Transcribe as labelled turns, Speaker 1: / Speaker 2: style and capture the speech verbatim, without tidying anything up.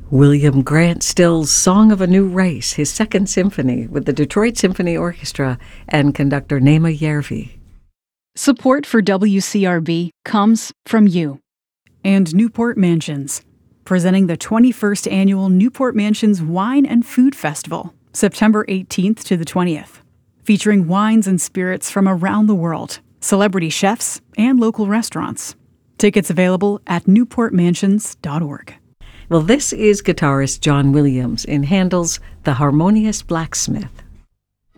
Speaker 1: William Grant Still's Song of a New Race, his second symphony with the Detroit Symphony Orchestra and conductor Naima Yervi.
Speaker 2: Support for W C R B comes from you.
Speaker 3: And Newport Mansions, presenting the twenty-first Annual Newport Mansions Wine and Food Festival, September eighteenth to the twentieth, featuring wines and spirits from around the world, celebrity chefs, and local restaurants. Tickets available at newport mansions dot org.
Speaker 1: Well, this is guitarist John Williams in Handel's The Harmonious Blacksmith.